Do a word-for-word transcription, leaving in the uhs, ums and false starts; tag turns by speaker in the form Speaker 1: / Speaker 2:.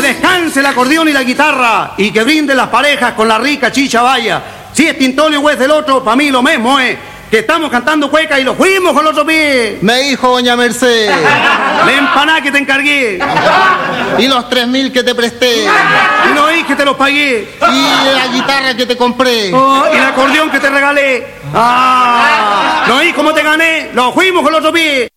Speaker 1: descanse el acordeón y la guitarra y que brinden las parejas con la rica chicha vaya. Si es Tintolio o es del otro, para mí lo mismo es. Que estamos cantando cueca y lo fuimos con el otro pie.
Speaker 2: Me dijo doña Mercedes.
Speaker 1: La empanada que te encargué.
Speaker 2: Y los tres mil que te presté.
Speaker 1: Y no oí que te los pagué.
Speaker 2: Y la guitarra que te compré.
Speaker 1: Oh, y el acordeón que te regalé. Ah, no oí cómo te gané. Lo fuimos con el otro pie.